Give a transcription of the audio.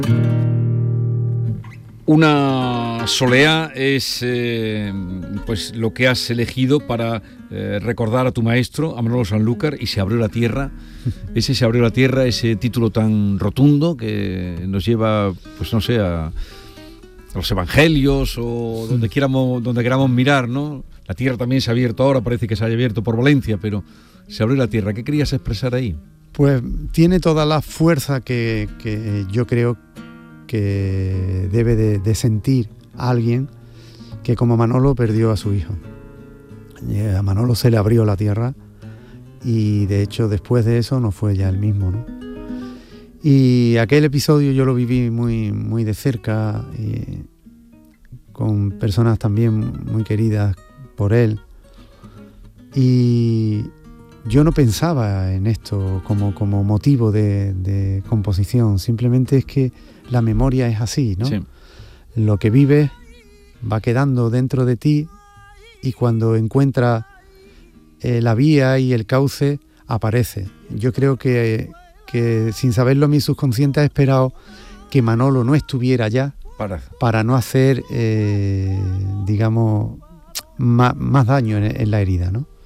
Una soleá es pues lo que has elegido para recordar a tu maestro, a Manolo Sanlúcar, y Se abrió la tierra. Ese Se abrió la tierra, ese título tan rotundo que nos lleva, pues no sé, a los evangelios o donde queramos mirar, ¿no? La tierra también se ha abierto ahora, parece que se haya abierto por Valencia, pero Se abrió la tierra. ¿Qué querías expresar ahí? Pues tiene toda la fuerza que yo creo que debe de sentir alguien que como Manolo perdió a su hijo. A Manolo se le abrió la tierra y de hecho después de eso no fue ya el mismo, ¿no? Y aquel episodio yo lo viví muy, muy de cerca, con personas también muy queridas por él, y yo no pensaba en esto como motivo de composición, simplemente es que la memoria es así, ¿no? Sí. Lo que vives va quedando dentro de ti y cuando encuentra la vía y el cauce, aparece. Yo creo que sin saberlo mi subconsciente ha esperado que Manolo no estuviera ya para no hacer, digamos, más daño en la herida, ¿no?